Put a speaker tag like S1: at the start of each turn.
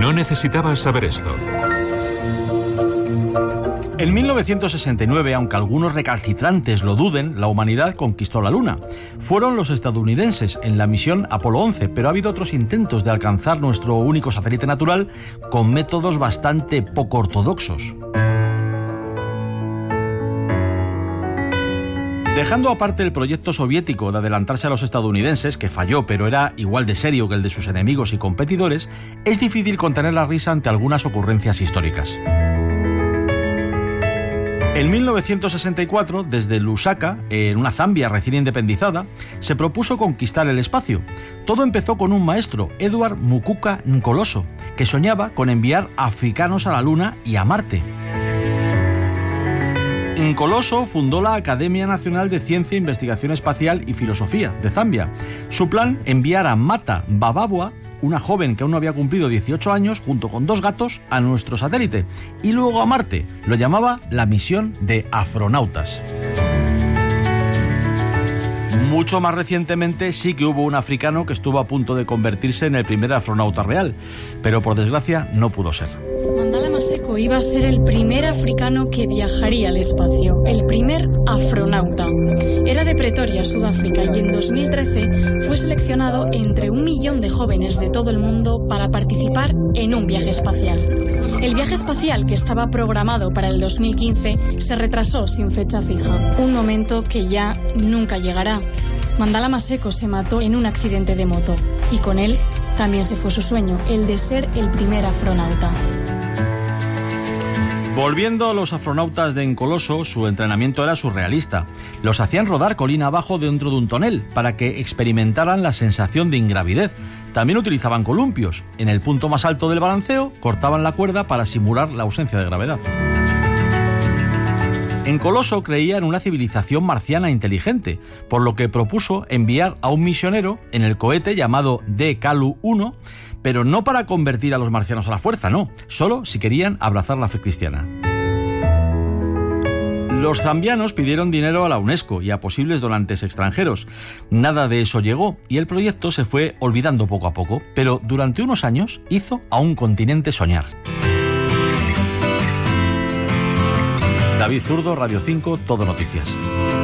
S1: No necesitabas saber esto.
S2: En 1969, aunque algunos recalcitrantes lo duden, la humanidad conquistó la Luna. Fueron los estadounidenses en la misión Apolo 11, pero ha habido otros intentos de alcanzar nuestro único satélite natural con métodos bastante poco ortodoxos. Dejando aparte el proyecto soviético de adelantarse a los estadounidenses, que falló pero era igual de serio que el de sus enemigos y competidores, es difícil contener la risa ante algunas ocurrencias históricas. En 1964, desde Lusaka, en una Zambia recién independizada, se propuso conquistar el espacio. Todo empezó con un maestro, Edward Mukuka Nkoloso, que soñaba con enviar africanos a la Luna y a Marte. Nkoloso fundó la Academia Nacional de Ciencia, Investigación Espacial y Filosofía de Zambia. Su plan, enviar a Mata Bababwa, una joven que aún no había cumplido 18 años, junto con 2 gatos, a nuestro satélite, y luego a Marte. Lo llamaba la misión de Afronautas. Mucho más recientemente sí que hubo un africano que estuvo a punto de convertirse en el primer astronauta real, pero por desgracia no pudo ser.
S3: Mandala Maseko iba a ser el primer africano que viajaría al espacio, el primer afronauta. Era de Pretoria, Sudáfrica, y en 2013 fue seleccionado entre 1 millón de jóvenes de todo el mundo para participar en un viaje espacial. El viaje espacial, que estaba programado para el 2015, se retrasó sin fecha fija, un momento que ya nunca llegará. Mandala Maseko se mató en un accidente de moto, y con él también se fue su sueño, el de ser el primer afronauta.
S2: Volviendo a los astronautas de Nkoloso, su entrenamiento era surrealista. Los hacían rodar colina abajo dentro de un tonel para que experimentaran la sensación de ingravidez. También utilizaban columpios. En el punto más alto del balanceo, cortaban la cuerda para simular la ausencia de gravedad. Nkoloso creía en una civilización marciana inteligente, por lo que propuso enviar a un misionero en el cohete llamado DKLU-1, pero no para convertir a los marcianos a la fuerza, no, solo si querían abrazar la fe cristiana. Los zambianos pidieron dinero a la UNESCO y a posibles donantes extranjeros. Nada de eso llegó y el proyecto se fue olvidando poco a poco, pero durante unos años hizo a un continente soñar. David Zurdo, Radio 5, Todo Noticias.